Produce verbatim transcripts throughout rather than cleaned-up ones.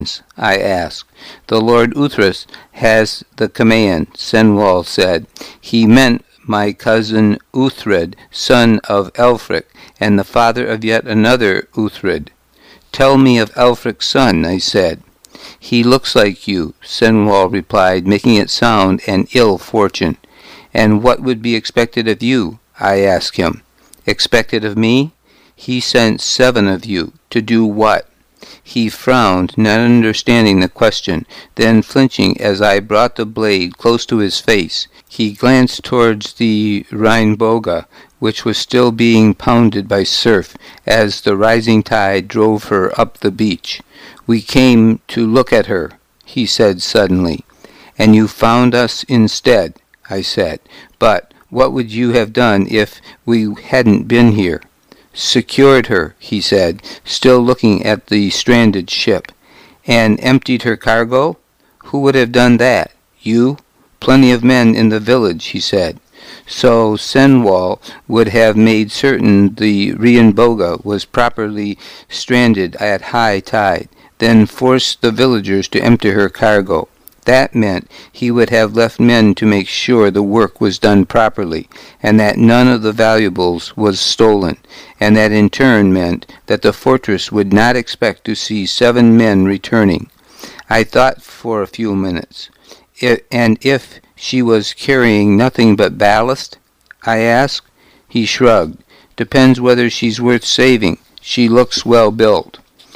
I asked. The Lord Uthras has the command, Senwal said. He meant my cousin Uthred, son of Elfric, and the father of yet another Uthred. Tell me of Elfric's son, I said. He looks like you, Senwal replied, making it sound an ill fortune. And what would be expected of you? I asked him. Expected of me? He sent seven of you. To do what? He frowned, not understanding the question, then flinching as I brought the blade close to his face. He glanced towards the Rheinboga, which was still being pounded by surf as the rising tide drove her up the beach. We came to look at her, he said suddenly. And you found us instead, I said. But what would you have done if we hadn't been here? Secured her, he said, still looking at the stranded ship. And emptied her cargo? Who would have done that? You? Plenty of men in the village, he said. So Senwal would have made certain the Rheinboga was properly stranded at high tide, then forced the villagers to empty her cargo. That meant he would have left men to make sure the work was done properly, and that none of the valuables was stolen, and that in turn meant that the fortress would not expect to see seven men returning. I thought for a few minutes. It, and if she was carrying nothing but ballast? I asked. He shrugged. Depends whether she's worth saving. She looks well built.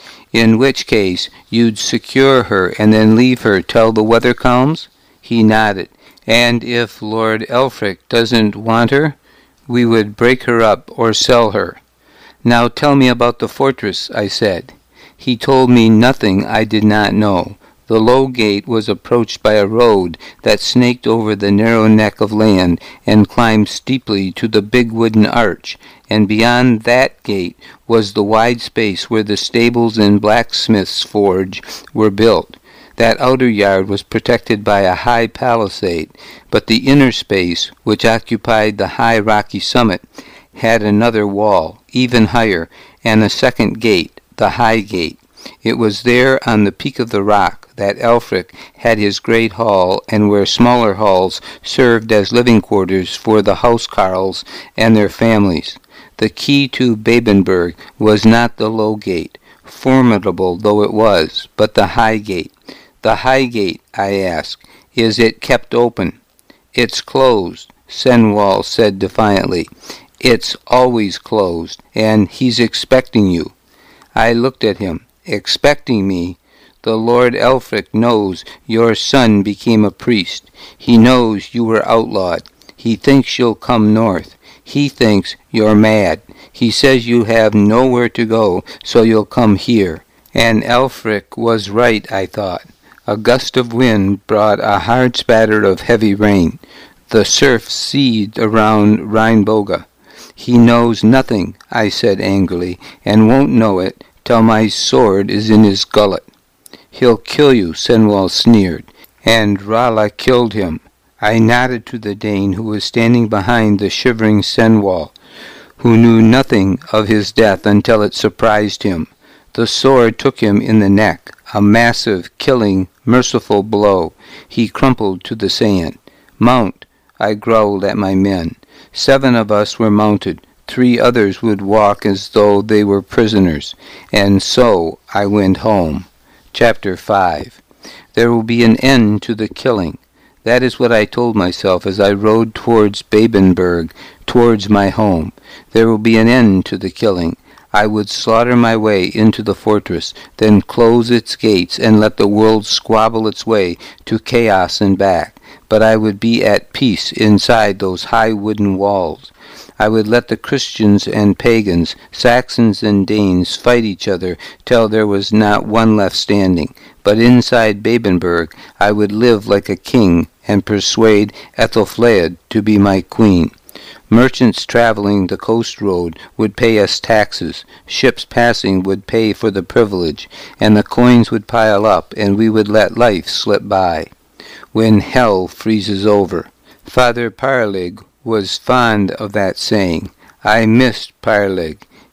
In which case, you'd secure her and then leave her till the weather calms? He nodded. And if Lord Elfric doesn't want her, we would break her up or sell her. Now tell me about the fortress, I said. He told me nothing I did not know. The low gate was approached by a road that snaked over the narrow neck of land and climbed steeply to the big wooden arch, and beyond that gate was the wide space where the stables and blacksmith's forge were built. That outer yard was protected by a high palisade, but the inner space, which occupied the high rocky summit, had another wall, even higher, and a second gate, the high gate. It was there on the peak of the rock that Elfric had his great hall, and where smaller halls served as living quarters for the housecarls and their families. The key to Babenberg was not the low gate, formidable though it was, but the high gate. The high gate, I asked, is it kept open? It's closed, Senwal said defiantly. It's always closed, and he's expecting you. I looked at him. Expecting me? The Lord Elfric knows your son became a priest. He knows you were outlawed. He thinks you'll come north. He thinks you're mad. He says you have nowhere to go, so you'll come here. And Elfric was right, I thought. A gust of wind brought a hard spatter of heavy rain. The surf seethed around Rheinboga. He knows nothing, I said angrily, and won't know it till my sword is in his gullet. He'll kill you, Senwal sneered, and Rala killed him. I nodded to the Dane who was standing behind the shivering Senwal, who knew nothing of his death until it surprised him. The sword took him in the neck, a massive, killing, merciful blow. He crumpled to the sand. Mount, I growled at my men. Seven of us were mounted. Three others would walk as though they were prisoners. And so I went home. Chapter five. There will be an end to the killing. That is what I told myself as I rode towards Babenberg, towards my home. There will be an end to the killing. I would slaughter my way into the fortress, then close its gates and let the world squabble its way to chaos and back. But I would be at peace inside those high wooden walls. I would let the Christians and pagans, Saxons and Danes fight each other till there was not one left standing. But inside Babenberg I would live like a king and persuade Ethelflaed to be my queen. Merchants traveling the coast road would pay us taxes, ships passing would pay for the privilege, and the coins would pile up, and we would let life slip by. When hell freezes over. Father Parlig was fond of that saying. I missed Parlig.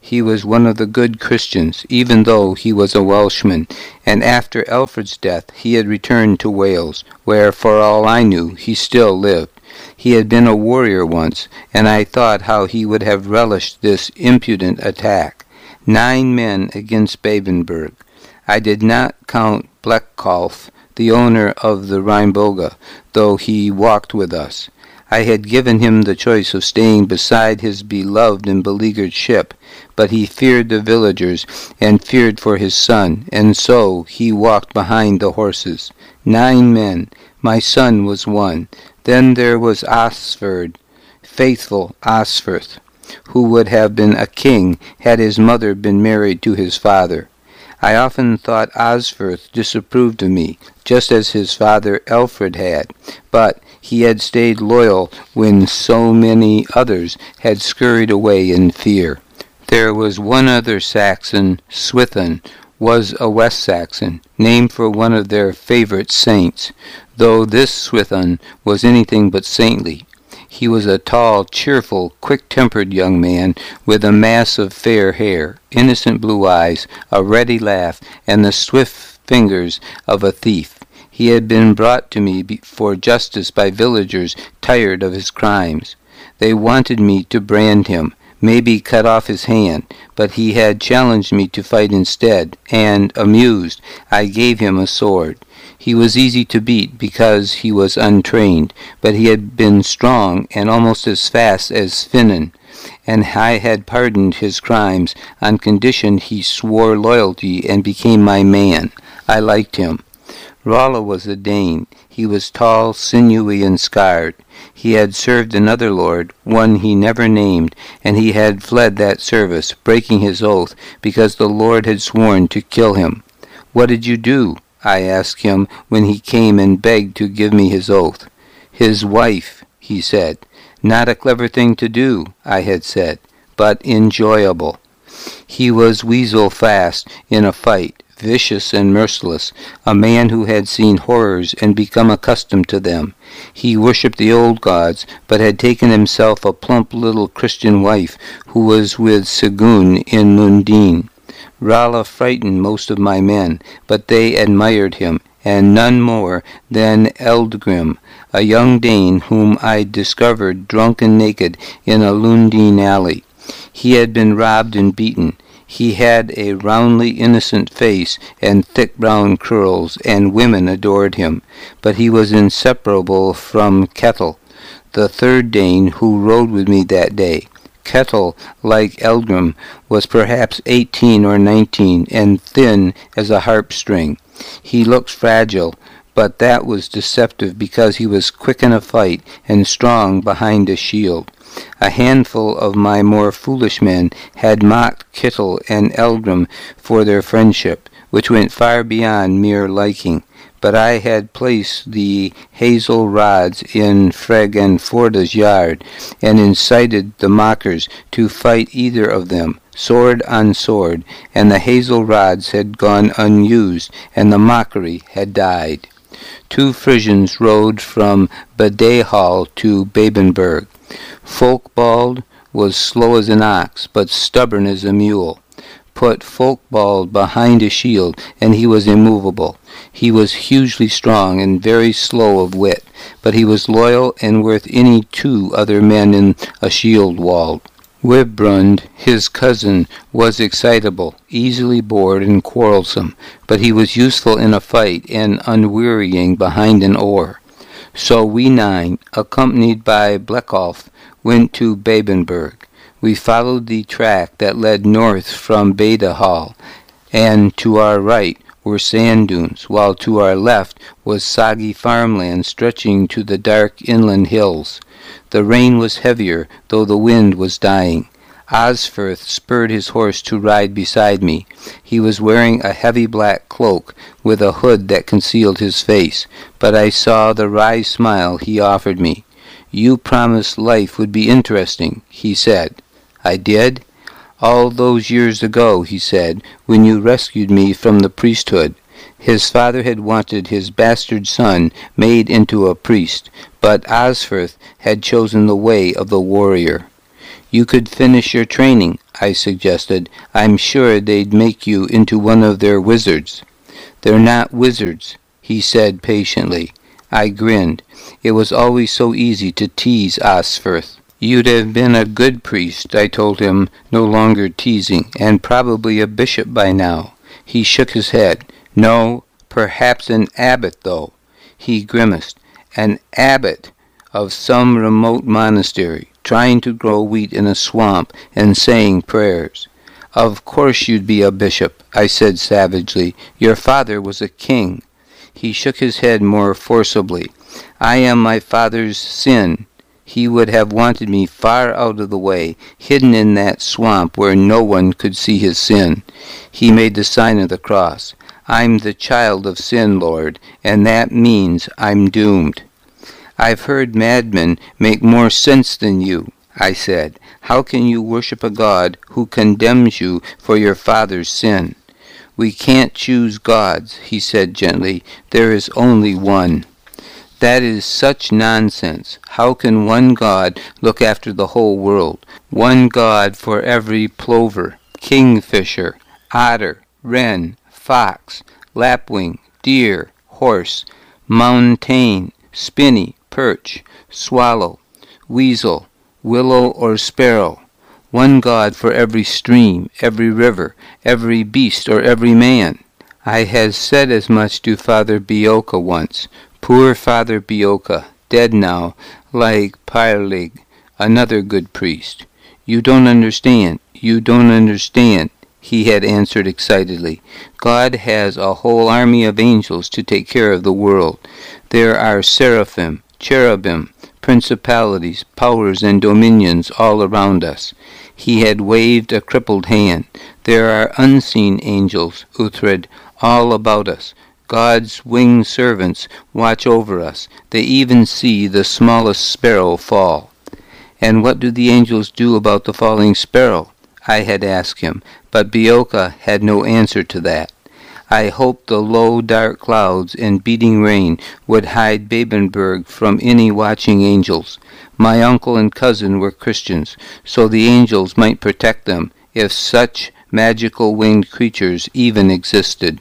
He was one of the good Christians, even though he was a Welshman, and after Alfred's death he had returned to Wales, where, for all I knew, he still lived. He had been a warrior once, and I thought how he would have relished this impudent attack. Nine men against Babenberg. I did not count Bleckhoff, the owner of the Rheinboga, though he walked with us. I had given him the choice of staying beside his beloved and beleaguered ship, but he feared the villagers, and feared for his son, and so he walked behind the horses. Nine men. My son was one. Then there was Osford, faithful Osford, who would have been a king had his mother been married to his father. I often thought Osford disapproved of me, just as his father Alfred had, but he had stayed loyal when so many others had scurried away in fear. There was one other Saxon, Swithin, was a West Saxon, named for one of their favorite saints, though this Swithin was anything but saintly. He was a tall, cheerful, quick-tempered young man with a mass of fair hair, innocent blue eyes, a ready laugh, and the swift fingers of a thief. He had been brought to me for justice by villagers tired of his crimes. They wanted me to brand him, maybe cut off his hand, but he had challenged me to fight instead, and, amused, I gave him a sword. He was easy to beat because he was untrained, but he had been strong and almost as fast as Finan, and I had pardoned his crimes on condition he swore loyalty and became my man. I liked him. Rolla was a Dane. He was tall, sinewy, and scarred. He had served another lord, one he never named, and he had fled that service, breaking his oath, because the Lord had sworn to kill him. "What did you do?" I asked him when he came and begged to give me his oath. "His wife," he said. "Not a clever thing to do," I had said, "but enjoyable." He was weasel fast in a fight, vicious and merciless, a man who had seen horrors and become accustomed to them. He worshipped the old gods, but had taken himself a plump little Christian wife who was with Sigyn in Lundin. Rolla frightened most of my men, but they admired him, and none more than Eldgrim, a young Dane whom I discovered drunk and naked in a Lundin alley. He had been robbed and beaten. He had a roundly innocent face and thick brown curls, and women adored him, but he was inseparable from Kettle, the third Dane who rode with me that day. Kettle, like Eldgrim, was perhaps eighteen or nineteen, and thin as a harp string. He looked fragile, but that was deceptive because he was quick in a fight and strong behind a shield. A handful of my more foolish men had mocked Kittel and Eldgrim for their friendship, which went far beyond mere liking, but I had placed the hazel rods in Freg and Forda's yard, and incited the mockers to fight either of them, sword on sword, and the hazel rods had gone unused, and the mockery had died. Two Frisians rode from Badehall to Babenberg. Folkbald was slow as an ox, but stubborn as a mule. Put Folkbald behind a shield, and he was immovable. He was hugely strong and very slow of wit, but he was loyal and worth any two other men in a shield wall. Wibbrund, his cousin, was excitable, easily bored, and quarrelsome, but he was useful in a fight and unwearying behind an oar. So we nine, accompanied by Bleckhoff, went to Babenberg. We followed the track that led north from Badehall, and to our right were sand dunes, while to our left was soggy farmland stretching to the dark inland hills. The rain was heavier, though the wind was dying. Osfirth spurred his horse to ride beside me. He was wearing a heavy black cloak with a hood that concealed his face, but I saw the wry smile he offered me. "You promised life would be interesting," he said. "I did?" "All those years ago," he said, "when you rescued me from the priesthood." His father had wanted his bastard son made into a priest, but Osfirth had chosen the way of the warrior. "You could finish your training," I suggested. I'm sure they'd make you into one of their wizards. They're not wizards, he said patiently. I grinned. It was always so easy to tease Osferth. You'd have been a good priest, I told him, no longer teasing, and probably a bishop by now. He shook his head. No, perhaps an abbot, though. He grimaced. An abbot of some remote monastery, trying to grow wheat in a swamp and saying prayers. Of course you'd be a bishop, I said savagely. Your father was a king. He shook his head more forcibly. I am my father's sin. He would have wanted me far out of the way, hidden in that swamp where no one could see his sin. He made the sign of the cross. I'm the child of sin, Lord, and that means I'm doomed. I've heard madmen make more sense than you, I said. How can you worship a God who condemns you for your father's sin? We can't choose gods, he said gently. There is only one. That is such nonsense. How can one God look after the whole world? One God for every plover, kingfisher, otter, wren, fox, lapwing, deer, horse, mountain, spinney, perch, swallow, weasel, willow or sparrow. One God for every stream, every river, every beast or every man. I had said as much to Father Bioka once. Poor Father Bioka, dead now, like Pirlig, another good priest. You don't understand, you don't understand, he had answered excitedly. God has a whole army of angels to take care of the world. There are seraphim, cherubim, principalities, powers, and dominions all around us. He had waved a crippled hand. There are unseen angels, Uhtred, all about us. God's winged servants watch over us. They even see the smallest sparrow fall. And what do the angels do about the falling sparrow? I had asked him, but Bioka had no answer to that. I hoped the low, dark clouds and beating rain would hide Babenberg from any watching angels. My uncle and cousin were Christians, so the angels might protect them, if such magical winged creatures even existed.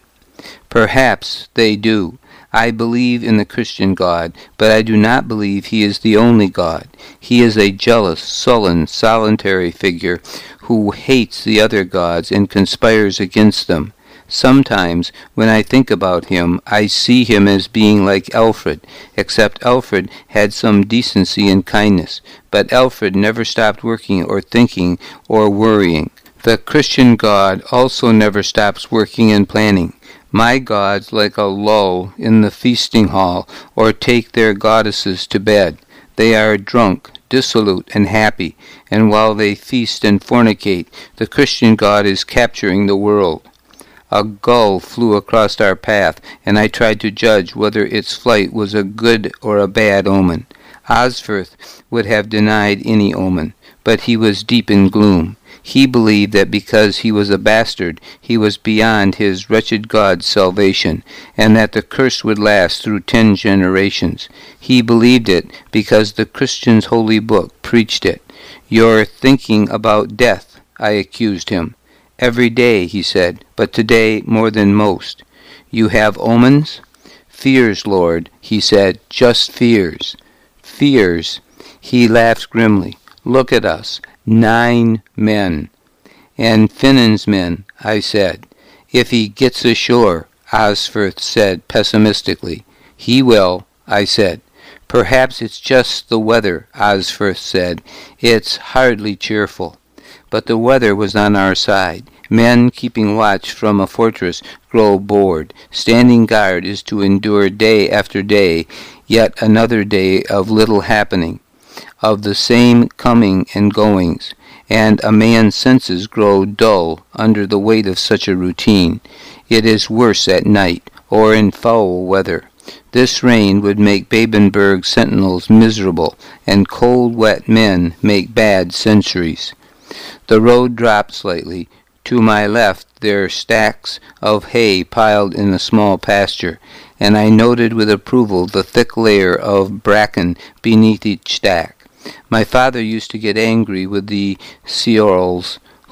Perhaps they do. I believe in the Christian God, but I do not believe he is the only God. He is a jealous, sullen, solitary figure who hates the other gods and conspires against them. Sometimes, when I think about him, I see him as being like Alfred, except Alfred had some decency and kindness, but Alfred never stopped working or thinking or worrying. The Christian God also never stops working and planning. My gods like a lull in the feasting hall, or take their goddesses to bed. They are drunk, dissolute, and happy, and while they feast and fornicate, the Christian God is capturing the world. A gull flew across our path, and I tried to judge whether its flight was a good or a bad omen. Osferth would have denied any omen, but he was deep in gloom. He believed that because he was a bastard, he was beyond his wretched God's salvation, and that the curse would last through ten generations. He believed it because the Christian's holy book preached it. You're thinking about death, I accused him. Every day, he said, but today more than most. You have omens? Fears, Lord, he said, just fears. Fears. He laughed grimly. Look at us. Nine men. And Finnan's men, I said. If he gets ashore, Osferth said pessimistically. He will, I said. Perhaps it's just the weather, Osferth said. It's hardly cheerful. But the weather was on our side. Men keeping watch from a fortress grow bored. Standing guard is to endure day after day, yet another day of little happening, of the same coming and goings, and a man's senses grow dull under the weight of such a routine. It is worse at night, or in foul weather. This rain would make Babenberg sentinels miserable, and cold, wet men make bad sentries. The road dropped slightly. To my left there are stacks of hay piled in a small pasture, and I noted with approval the thick layer of bracken beneath each stack. My father used to get angry with the Seorls,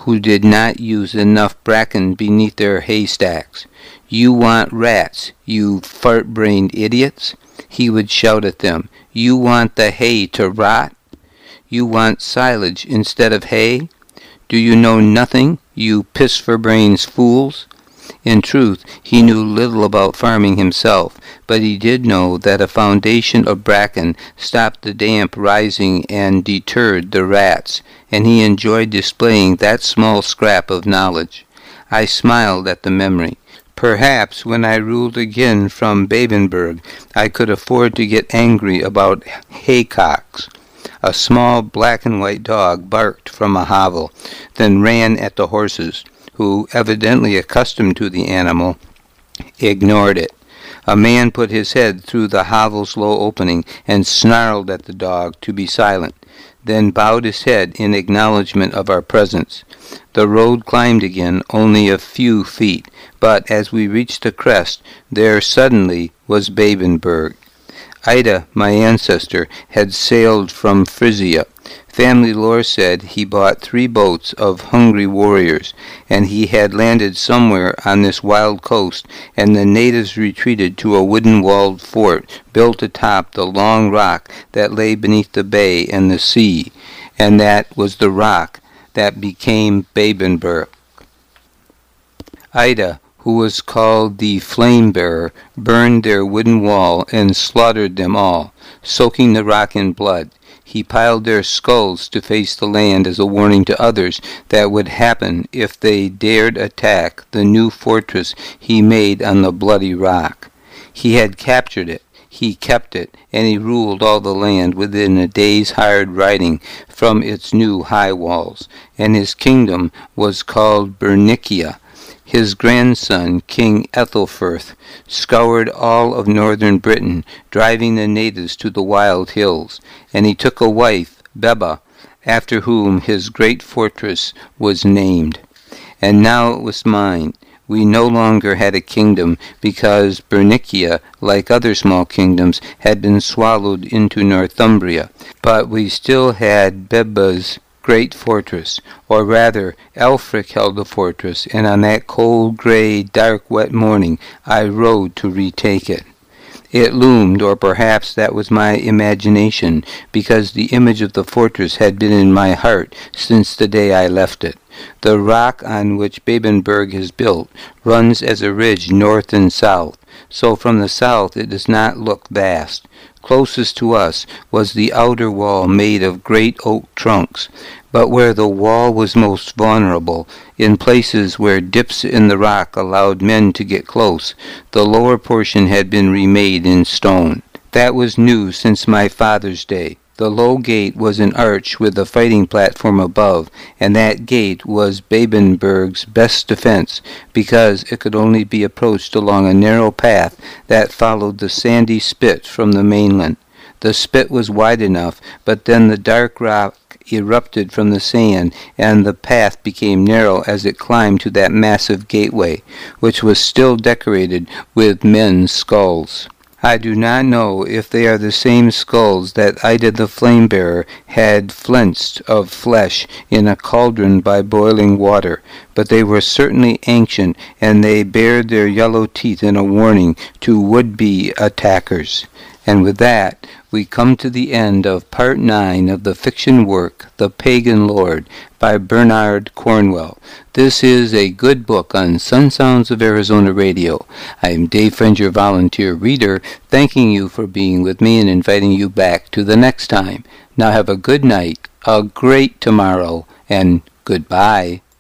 who did not use enough bracken beneath their haystacks. You want rats, you fart-brained idiots, he would shout at them. You want the hay to rot? You want silage instead of hay? Do you know nothing, you piss-for-brains fools? In truth, he knew little about farming himself, but he did know that a foundation of bracken stopped the damp rising and deterred the rats, and he enjoyed displaying that small scrap of knowledge. I smiled at the memory. Perhaps when I ruled again from Babenberg, I could afford to get angry about haycocks. A small black and white dog barked from a hovel, then ran at the horses, who, evidently accustomed to the animal, ignored it. A man put his head through the hovel's low opening and snarled at the dog to be silent, then bowed his head in acknowledgment of our presence. The road climbed again only a few feet, but as we reached the crest, there suddenly was Babenberg. Ida, my ancestor, had sailed from Frisia. Family lore said he bought three boats of hungry warriors, and he had landed somewhere on this wild coast, and the natives retreated to a wooden-walled fort built atop the long rock that lay beneath the bay and the sea, and that was the rock that became Babenberg. Ida, who was called the Flame-Bearer, burned their wooden wall and slaughtered them all, soaking the rock in blood. He piled their skulls to face the land as a warning to others that would happen if they dared attack the new fortress he made on the bloody rock. He had captured it, he kept it, and he ruled all the land within a day's hard riding from its new high walls, and his kingdom was called Bernicia. His grandson, King Ethelfirth, scoured all of northern Britain, driving the natives to the wild hills, and he took a wife, Bebba, after whom his great fortress was named. And now it was mine. We no longer had a kingdom, because Bernicia, like other small kingdoms, had been swallowed into Northumbria, but we still had Bebba's great fortress, or rather, Elfric held the fortress, and on that cold, gray, dark, wet morning I rode to retake it. It loomed, or perhaps that was my imagination, because the image of the fortress had been in my heart since the day I left it. The rock on which Babenberg is built runs as a ridge north and south, so from the south it does not look vast. Closest to us was the outer wall made of great oak trunks, but where the wall was most vulnerable, in places where dips in the rock allowed men to get close, the lower portion had been remade in stone. That was new since my father's day. The low gate was an arch with a fighting platform above, and that gate was Babenberg's best defense, because it could only be approached along a narrow path that followed the sandy spit from the mainland. The spit was wide enough, but then the dark rock erupted from the sand, and the path became narrow as it climbed to that massive gateway, which was still decorated with men's skulls. I do not know if they are the same skulls that Ida the Flame-Bearer had flinched of flesh in a cauldron by boiling water, but they were certainly ancient, and they bared their yellow teeth in a warning to would-be attackers. And with that, we come to the end of Part nine of the fiction work, The Pagan Lord, by Bernard Cornwell. This is a good book on Sun Sounds of Arizona Radio. I am Dave Friend, your volunteer reader, thanking you for being with me and inviting you back to the next time. Now have a good night, a great tomorrow, and goodbye.